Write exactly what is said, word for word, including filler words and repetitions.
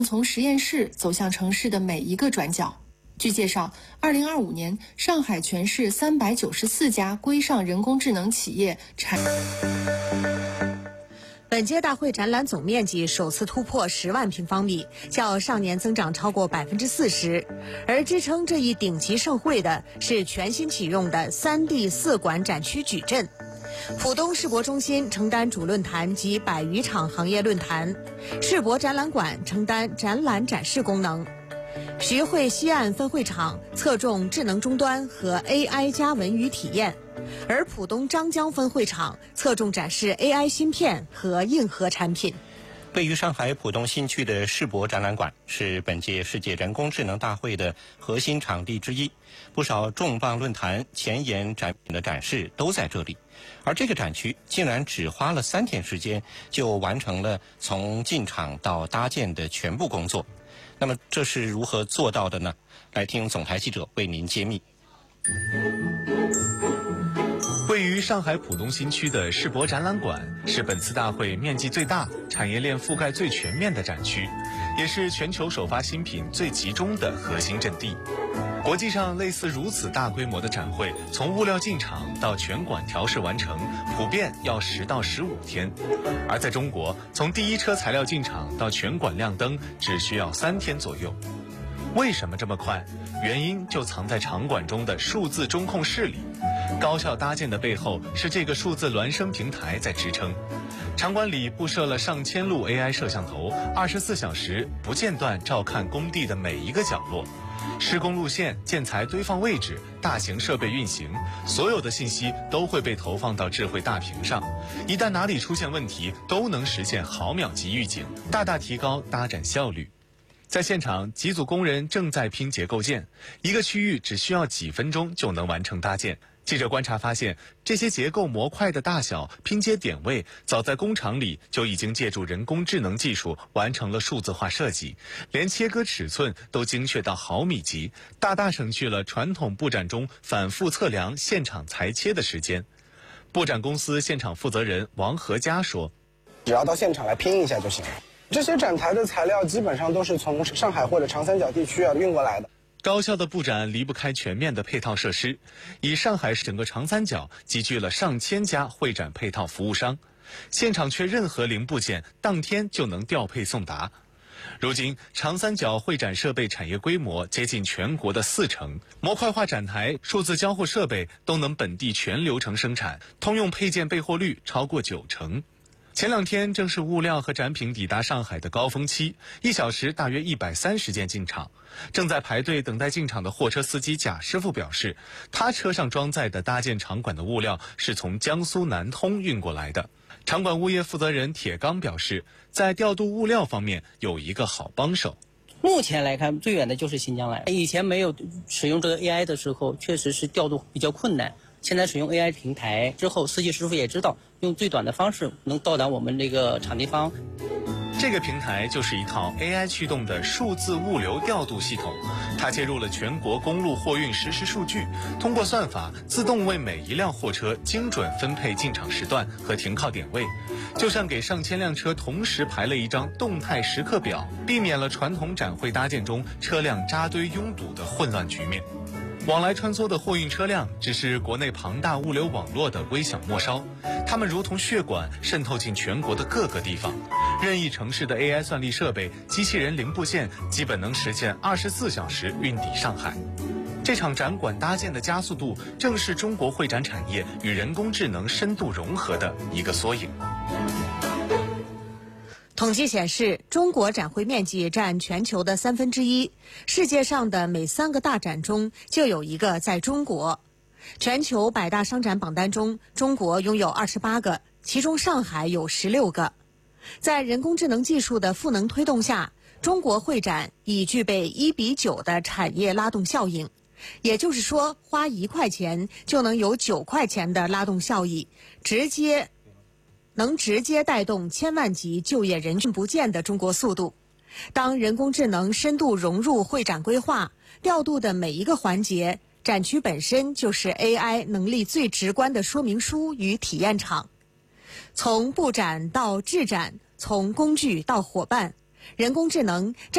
从实验室走向城市的每一个转角。据介绍，二零二五年，上海全市三百九十四家规上人工智能企业产。 本届大会展览总面积首次突破十万平方米，较上年增长超过百分之四十。而支撑这一顶级盛会的是全新启用的 三 D 四馆展区矩阵。浦东世博中心承担主论坛及百余场行业论坛，世博展览馆承担展览展示功能。徐汇西岸分会场侧重智能终端和 A I 加文娱体验，而浦东张江分会场侧重展示 A I 芯片和硬核产品。 位于上海浦东新区的世博展览馆是本届世界人工智能大会的核心场地之一，不少重磅论坛、前沿展品的展示都在这里。而这个展区竟然只花了三天时间就完成了从进场到搭建的全部工作。那么这是如何做到的呢？来听总台记者为您揭秘。 位于上海浦东新区的世博展览馆是本次大会面积最大、产业链覆盖最全面的展区，也是全球首发新品最集中的核心阵地。国际上类似如此大规模的展会，从物料进场到全馆调试完成，普遍要十到十五天；而在中国，从第一车材料进场到全馆亮灯，只需要三天左右。为什么这么快？原因就藏在场馆中的数字中控室里。高效搭建的背后是这个数字孪生平台在支撑。场馆里布设了上千路 A I 摄像头，二十四小时不间断照看工地的每一个角落。施工路线、建材堆放位置、大型设备运行，所有的信息都会被投放到智慧大屏上。一旦哪里出现问题，都能实现毫秒级预警，大大提高搭展效率。在现场，几组工人正在拼结构件，一个区域只需要几分钟就能完成搭建。记者观察发现，这些结构模块的大小、拼接点位，早在工厂里就已经借助人工智能技术完成了数字化设计，连切割尺寸都精确到毫米级，大大省去了传统布展中反复测量、现场裁切的时间。布展公司现场负责人王和佳说：“ 只要到现场来拼一下就行了。这些展台的材料基本上都是从上海或者长三角地区啊运过来的。” 高效的布展离不开全面的配套设施，以上海整个长三角集聚了上千家会展配套服务商，现场缺任何零部件，当天就能调配送达。如今，长三角会展设备产业规模接近全国的四成，模块化展台、数字交互设备都能本地全流程生产，通用配件备货率超过九成。前两天正是物料和展品抵达上海的高峰期，一小时大约一百三十件进场。正在排队等待进场的货车司机贾师傅表示，他车上装载的搭建场馆的物料是从江苏南通运过来的。场馆物业负责人铁刚表示，在调度物料方面有一个好帮手。 目前来看，最远的就是新疆来。以前没有使用这个 A I 的时候，确实是调度比较困难。现在使用 A I 平台之后，司机师傅也知道用最短的方式能到达我们这个场地方。 这个平台就是一套 A I 驱动的数字物流调度系统，它接入了全国公路货运实时数据，通过算法自动为每一辆货车精准分配进场时段和停靠点位，就像给上千辆车同时排了一张动态时刻表，避免了传统展会搭建中车辆扎堆拥堵的混乱局面。往来穿梭的货运车辆只是国内庞大物流网络的微小末梢，它们如同血管渗透进全国的各个地方。任意城市的 A I 算力设备、机器人零部件基本能实现二十四小时运抵上海。这场展馆搭建的加速度，正是中国会展产业与人工智能深度融合的一个缩影。 统计显示，中国展会面积占全球的三分之一，世界上的每三个大展中就有一个在中国。全球百大商展榜单中，中国拥有二十八个，其中上海有十六个。在人工智能技术的赋能推动下，中国会展已具备一比九的产业拉动效应。也就是说，花一块钱就能有九块钱的拉动效益，直接能直接带动千万级就业人群不见的中国速度。当人工智能深度融入会展规划，调度的每一个环节，展区本身就是 A I 能力最直观的说明书与体验场。从布展到制展，从工具到伙伴， 人工智能